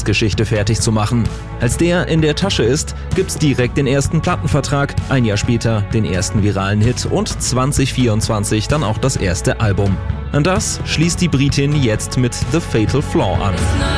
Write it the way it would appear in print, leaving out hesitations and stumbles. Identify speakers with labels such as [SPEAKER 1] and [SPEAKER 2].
[SPEAKER 1] Lebensgeschichte fertig zu machen. Als der in der Tasche ist, gibt's direkt den ersten Plattenvertrag, ein Jahr später den ersten viralen Hit und 2024 dann auch das erste Album. An das schließt die Britin jetzt mit The Fatal Flaw an.